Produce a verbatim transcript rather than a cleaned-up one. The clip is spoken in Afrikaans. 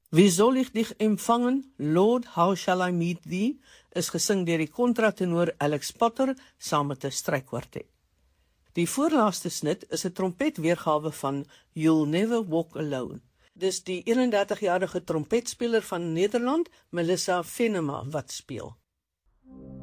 Wie soll ich dich empfangen? Lord, how shall I meet thee? Is gesing deur die kontratenor Alex Potter saam met 'n strykwartet. Die voorlaaste snit is 'n trompetweergawe van You'll Never Walk Alone. Dis die eenendertigjarige trompetspeler van Nederland, Melissa Venema, wat speel.